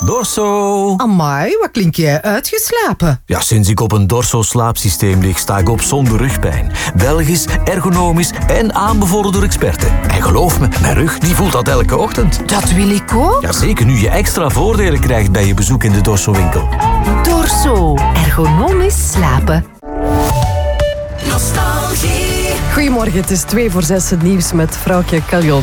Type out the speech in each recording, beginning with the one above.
Dorso. Amai, wat klink jij uitgeslapen? Ja, sinds ik op een Dorso-slaapsysteem lig, sta ik op zonder rugpijn. Belgisch, ergonomisch en aanbevolen door experten. En geloof me, mijn rug die voelt dat elke ochtend. Dat wil ik ook. Ja, zeker nu je extra voordelen krijgt bij je bezoek in de Dorso-winkel. Dorso. Ergonomisch slapen. Nostalgie. Goedemorgen, het is 5:45 het nieuws met Vrouwtje Caljon.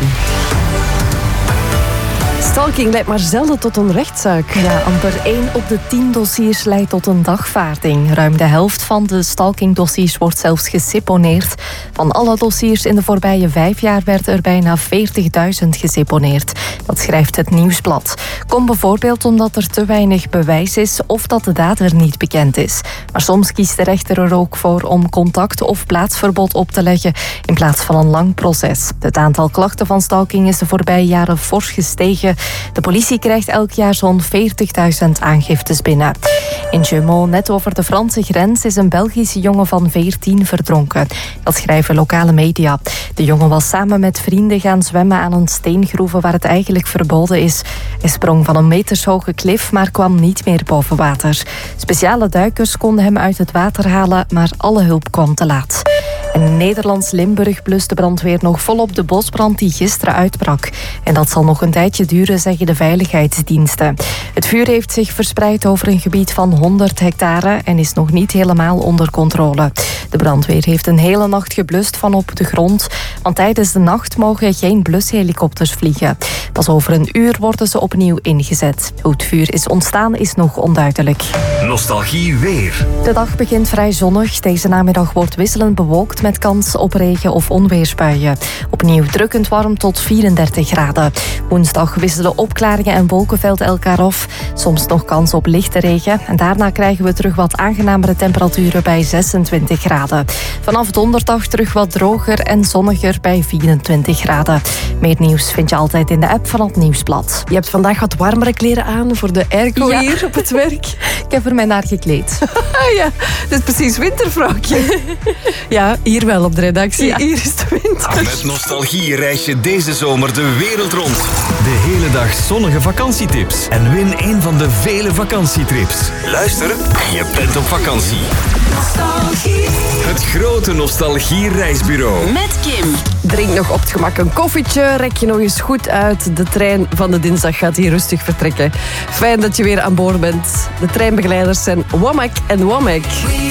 Stalking leidt maar zelden tot een rechtszaak. Ja, amper 1 op de 10 dossiers leidt tot een dagvaarding. Ruim de helft van de stalkingdossiers wordt zelfs geseponeerd. Van alle dossiers in de voorbije 5 jaar werden er bijna 40.000 geseponeerd. Dat schrijft het Nieuwsblad. Komt bijvoorbeeld omdat er te weinig bewijs is of dat de dader niet bekend is. Maar soms kiest de rechter er ook voor om contact of plaatsverbod op te leggen in plaats van een lang proces. Het aantal klachten van stalking is de voorbije jaren fors gestegen. De politie krijgt elk jaar zo'n 40.000 aangiftes binnen. In Jeumont, net over de Franse grens, is een Belgische jongen van 14 verdronken. Dat schrijven lokale media. De jongen was samen met vrienden gaan zwemmen aan een steengroeve waar het eigenlijk verboden is. Hij sprong van een metershoge klif, maar kwam niet meer boven water. Speciale duikers konden hem uit het water halen, maar alle hulp kwam te laat. In Nederlands Limburg blust de brandweer nog volop de bosbrand die gisteren uitbrak. En dat zal nog een tijdje duren, zeggen de veiligheidsdiensten. Het vuur heeft zich verspreid over een gebied van 100 hectare en is nog niet helemaal onder controle. De brandweer heeft een hele nacht geblust van op de grond, want tijdens de nacht mogen geen blushelikopters vliegen. Pas over een uur worden ze opnieuw ingezet. Hoe het vuur is ontstaan is nog onduidelijk. Nostalgie weer. De dag begint vrij zonnig. Deze namiddag wordt wisselend bewolkt met kans op regen- of onweersbuien. Opnieuw drukkend warm tot 34 graden. Woensdag wisselen opklaringen en wolkenvelden elkaar af. Soms nog kans op lichte regen. En daarna krijgen we terug wat aangenamere temperaturen bij 26 graden. Vanaf donderdag terug wat droger en zonniger bij 24 graden. Meer nieuws vind je altijd in de app van het Nieuwsblad. Je hebt vandaag wat warmere kleren aan voor de airco hier op het werk. Ik heb er mij naar gekleed. Ja, dat is precies wintervrouwtje. Ja, hier wel op de redactie. Ja. Hier is de winter. Met Nostalgie reis je deze zomer de wereld rond. De hele dag zonnige vakantietips. En win een van de vele vakantietrips. Luister en je bent op vakantie. Nostalgie. Het grote Nostalgie reisbureau. Met Kim. Drink nog op het gemak een koffietje. Rek je nog eens goed uit. De trein van de dinsdag gaat hier rustig vertrekken. Fijn dat je weer aan boord bent. De treinbegeleiders zijn Womack en Womack.